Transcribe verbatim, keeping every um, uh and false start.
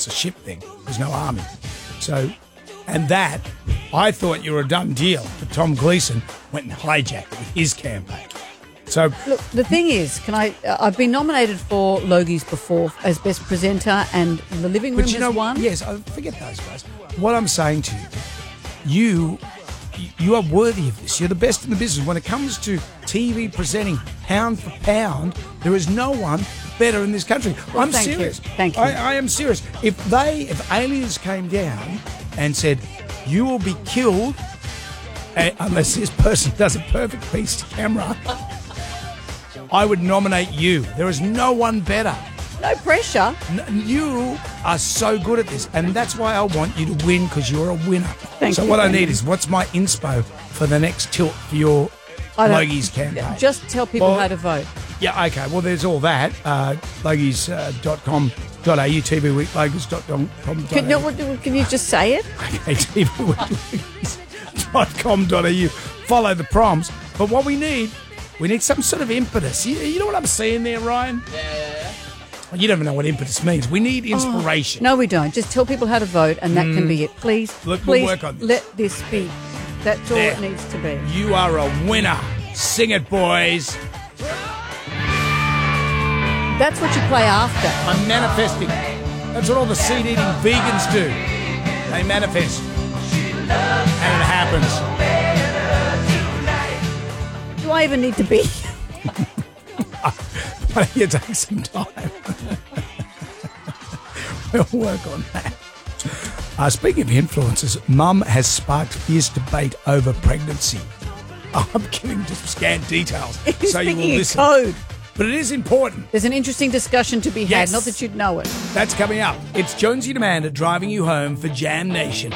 It's a ship thing. There's no army. So, and that, I thought you were a done deal, but Tom Gleeson went and hijacked it with his campaign. So, look, the thing is, can I? Uh, I've been nominated for Logies before as best presenter, and The Living Room but you has know, won. Yes, I forget those guys. What I'm saying to you, you, you are worthy of this. You're the best in the business. When it comes to T V presenting, pound for pound, there is no one better in this country. Well, I'm thank serious. You. Thank you. I, I am serious. If they, if aliens came down and said, "You will be killed uh, unless this person does a perfect piece to camera," I would nominate you. There is no one better. No pressure. N- You are so good at this, and that's why I want you to win, because you're a winner. Thank so you, what I Brendan. need is, what's my inspo for the next tilt for your I don't- Logies campaign? Just tell people Well, how to vote. Yeah, okay. Well, there's all that. Uh, Logies dot com dot a u, T V Week, Logies dot com dot a u. Can, no, what- can you just say it? Okay, T V Week, dot com dot a u. Follow the prompts. But what we need, we need some sort of impetus. You, you know what I'm saying there, Ryan? Yeah, yeah, yeah. You don't even know what impetus means. We need inspiration. No, we don't. Just tell people how to vote, and that can be it. Please, Look, we'll please work on this. let this be. That's all There. it needs to be. You are a winner. Sing it, boys. That's what you play after. I'm manifesting. That's what all the seed-eating vegans do. They manifest. And it happens. Do I even need to be? Why don't you take some time? We'll work on that. Uh, speaking of influencers, Mum has sparked fierce debate over pregnancy. Oh, I'm giving just scant details, He's so you will speaking in listen. code. But it is important. There's an interesting discussion to be had. Yes. Not that you'd know it. That's coming up. It's Jonesy and Amanda driving you home for Jam Nation.